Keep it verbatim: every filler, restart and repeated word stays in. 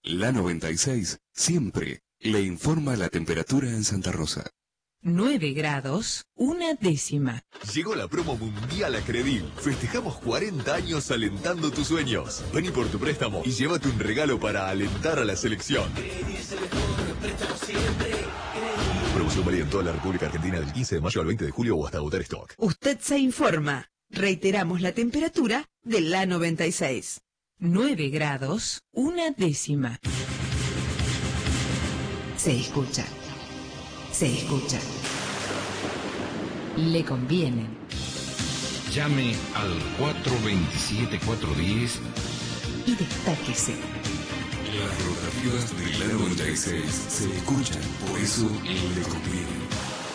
La noventa y seis siempre le informa la temperatura en Santa Rosa. nueve grados, una décima. Llegó la promo mundial a Credil. Festejamos cuarenta años alentando tus sueños. Vení por tu préstamo y llévate un regalo para alentar a la selección. Promoción válida en toda la República Argentina del quince de mayo al veinte de julio o hasta agotar stock. Usted se informa. Reiteramos la temperatura de la noventa y seis. nueve grados, una décima. Se escucha. Se escucha. Le conviene. Llame al cuatro dos siete, cuatro uno cero y destáquese. Las rotativas de la noventa y seis se escuchan, por eso le conviene.